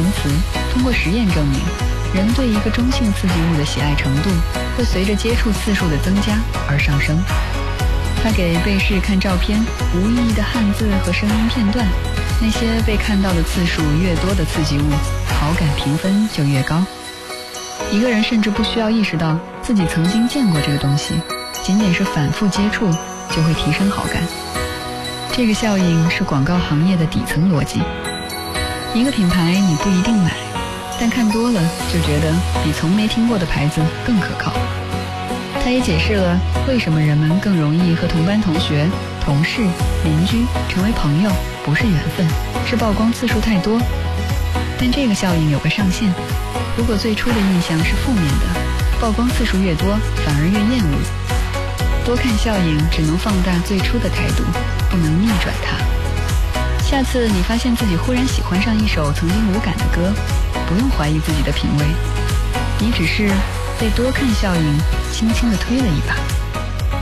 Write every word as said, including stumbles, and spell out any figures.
词，通过实验证明，人对一个中性刺激物的喜爱程度会随着接触次数的增加而上升。他给被试看照片，无意义的汉字和声音片段，那些被看到的次数越多的刺激物，好感评分就越高。一个人甚至不需要意识到自己曾经见过这个东西，仅仅是反复接触就会提升好感。这个效应是广告行业的底层逻辑。一个品牌你不一定买，但看多了就觉得比从没听过的牌子更可靠。他也解释了为什么人们更容易和同班同学、同事、邻居成为朋友，不是缘分，是曝光次数太多。但这个效应有个上限，如果最初的印象是负面的，曝光次数越多反而越厌恶。多看效应只能放大最初的态度，不能逆转它。下次你发现自己忽然喜欢上一首曾经无感的歌，不用怀疑自己的品味，你只是被多看效应轻轻地推了一把。